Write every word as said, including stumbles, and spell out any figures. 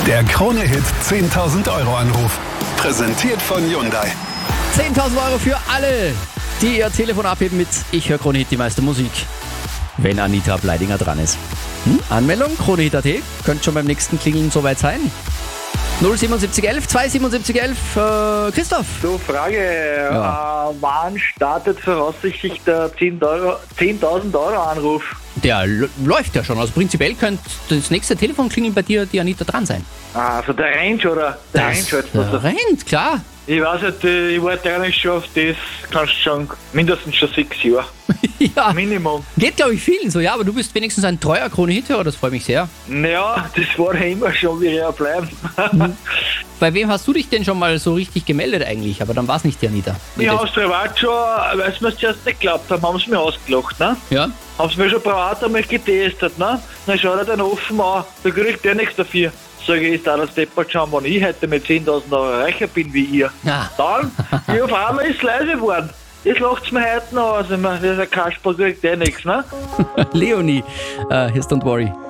Der Krone-Hit zehntausend Euro Anruf. Präsentiert von Hyundai. zehntausend Euro für alle, die ihr Telefon abheben mit Ich höre Krone-Hit, die meiste Musik. Wenn Anita Bleidinger dran ist. Hm? Anmeldung, Krone-Hit Punkt at. Könnte schon beim nächsten Klingeln soweit sein. null siebenundsiebzig elf zweihundertsiebenundsiebzig elf. Äh, Christoph. So, Frage. Ja. Äh, wann startet voraussichtlich der zehntausend Euro Anruf? Der l- läuft ja schon. Also prinzipiell könnte das nächste Telefon klingeln bei dir die Anita dran sein. Ah, also der Range, oder? Der Range Das halt. Also, rennt, klar. ich weiß nicht, äh, ich warte eigentlich schon auf das, kannst du schon mindestens schon sechs Jahre. Ja, Minimum. geht glaube ich vielen so, ja, aber du bist wenigstens ein treuer Krone-Hit-Hörer, das freut mich sehr. Naja, das war ja immer schon, wie er bleiben. Bei wem hast du dich denn schon mal so richtig gemeldet eigentlich? Aber dann war es nicht die Anita. Ich hab's privat schon, weil sie mir zuerst nicht geglaubt haben, haben sie mir ausgelacht, ne? Ja? Haben sie mir schon privat einmal getestet, ne? Dann schaut er dann offen an, da kriegt der nichts dafür. Sag ich, ist da das Deppert schauen, wenn ich heute mit zehntausend Euro reicher bin wie ihr. Ja. Dann, wie auf einmal ist es leise geworden. Das lacht's mir heute noch aus. Ich meine, dieser Kasper kriegt der nichts, ne? Leonie, äh, Hist Don't Worry.